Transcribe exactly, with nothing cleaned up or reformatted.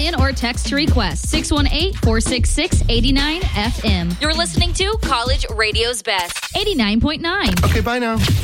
in or text to request six one eight, four six six, eight nine F M. You're listening to College Radio's Best. eighty-nine point nine. Okay, bye now.